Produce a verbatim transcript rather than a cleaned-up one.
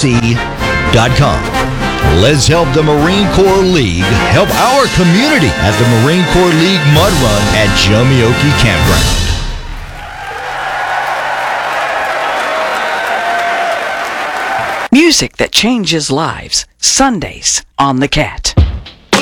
C dot com. Let's help the Marine Corps League help our community at the Marine Corps League Mud Run at Jumioki Campground. Music that changes lives, Sundays on The Cat.